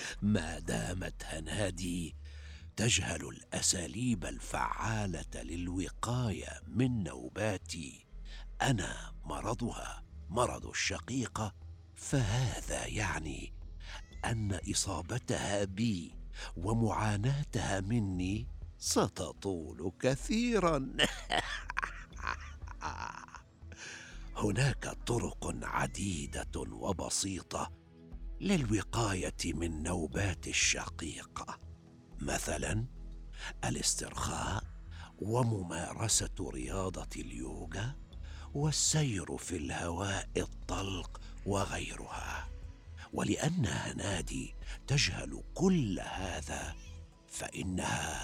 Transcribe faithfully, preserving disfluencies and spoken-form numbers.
ما دامت هنادي تجهل الاساليب الفعاله للوقايه من نوباتي انا مرضها مرض الشقيقه، فهذا يعني ان اصابتها بي ومعاناتها مني ستطول كثيرا. هناك طرق عديده وبسيطه للوقايه من نوبات الشقيقه، مثلا الاسترخاء وممارسه رياضه اليوغا والسير في الهواء الطلق وغيرها. ولان هنادي تجهل كل هذا فانها